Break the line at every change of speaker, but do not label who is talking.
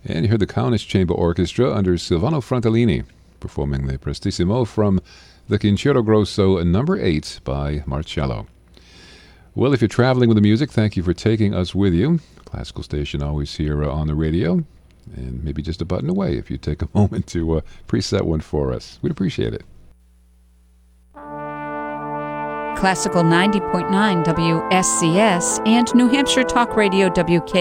And you heard the Kaunas Chamber Orchestra under Silvano Frontellini performing the Prestissimo from the Concerto Grosso number 8 by Marcello. Well, if you're traveling with the music, thank you for taking us with you. Classical Station always here on the radio, and maybe just a button away if you take a moment to preset one for us. We'd appreciate it.
Classical 90.9 WSCS and New Hampshire Talk Radio WK